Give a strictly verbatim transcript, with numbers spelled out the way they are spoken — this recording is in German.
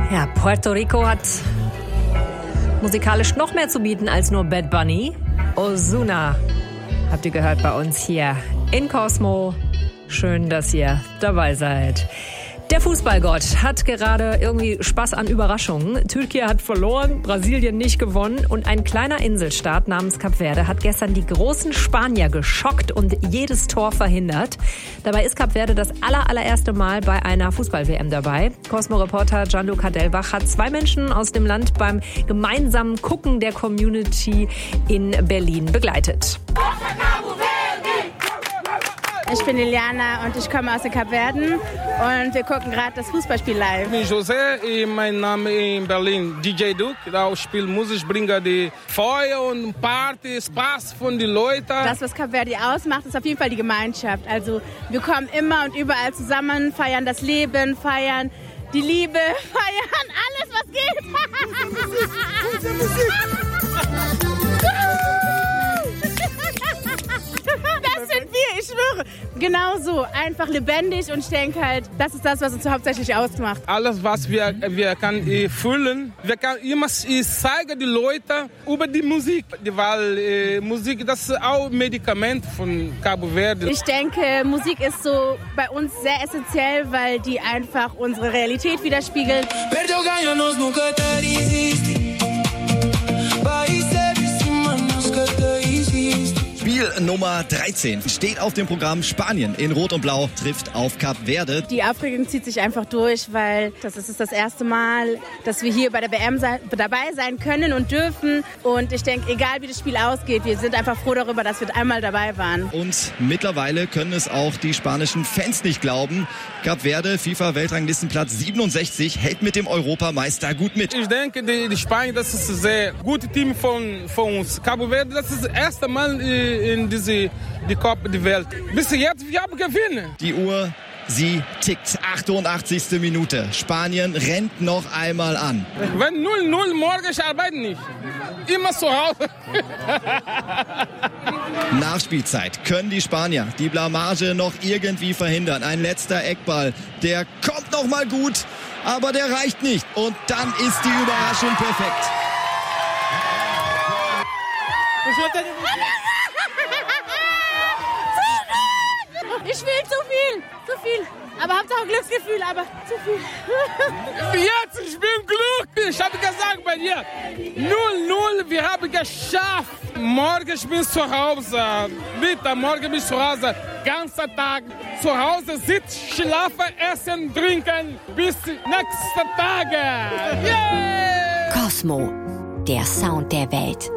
Ja, Puerto Rico hat musikalisch noch mehr zu bieten als nur Bad Bunny. Ozuna habt ihr gehört bei uns hier in Cosmo. Schön, dass ihr dabei seid. Der Fußballgott hat gerade irgendwie Spaß an Überraschungen. Türkei hat verloren, Brasilien nicht gewonnen und ein kleiner Inselstaat namens Kap Verde hat gestern die großen Spanier geschockt und jedes Tor verhindert. Dabei ist Kap Verde das aller, allererste Mal bei einer Fußball-W M dabei. Cosmo-Reporter Gianluca Delbach hat zwei Menschen aus dem Land beim gemeinsamen Gucken der Community in Berlin begleitet. Ich bin Liliana und ich komme aus den Kapverden und wir gucken gerade das Fußballspiel live. Ich bin José, mein Name in Berlin, D J Duke. Da spiele Musik, bringe die Feuer und Party, Spaß von den Leuten. Das, was Kap Verde ausmacht, ist auf jeden Fall die Gemeinschaft. Also wir kommen immer und überall zusammen, feiern das Leben, feiern die Liebe, feiern alles, was geht. Musik, Musik. Das sind wir, ich schwöre. Genau so, einfach lebendig und ich denke halt, das ist das, was uns hauptsächlich ausmacht. Alles, was wir, wir können äh, fühlen, wir können immer äh, zeigen die Leute über die Musik, weil äh, Musik, das ist auch ein Medikament von Cabo Verde. Ich denke, Musik ist so bei uns sehr essentiell, weil die einfach unsere Realität widerspiegelt. Spiel Nummer dreizehn steht auf dem Programm. Spanien in Rot und Blau trifft auf Kap Verde. Die Aufregung zieht sich einfach durch, weil das ist das erste Mal, dass wir hier bei der W M sein, dabei sein können und dürfen. Und ich denke, egal wie das Spiel ausgeht, wir sind einfach froh darüber, dass wir einmal dabei waren. Und mittlerweile können es auch die spanischen Fans nicht glauben. Kap Verde, FIFA-Weltranglistenplatz siebenundsechzig, hält mit dem Europameister gut mit. Ich denke, die, die Spanien, das ist ein sehr gutes Team von, von uns. Cabo Verde, das ist das erste Mal in diese die Copa der Welt. Bis jetzt, wir haben gewonnen. Die Uhr, sie tickt. achtundachtzigste Minute. Spanien rennt noch einmal an. Wenn null null morgen, ich arbeite nicht. Immer zu Hause. Nachspielzeit können die Spanier die Blamage noch irgendwie verhindern. Ein letzter Eckball, der kommt noch mal gut, aber der reicht nicht. Und dann ist die Überraschung perfekt. Ich will zu viel, zu viel. Aber Hauptsache Glücksgefühl, aber zu viel. Jetzt, ich bin glücklich. Ich habe gesagt bei dir, null null, wir haben geschafft. Morgen ich bin zu Hause. Bitte, morgen bin ich zu Hause. Ganzer Tag zu Hause sitzen, schlafen, essen, trinken. Bis nächste Tage. Yeah! Cosmo, der Sound der Welt.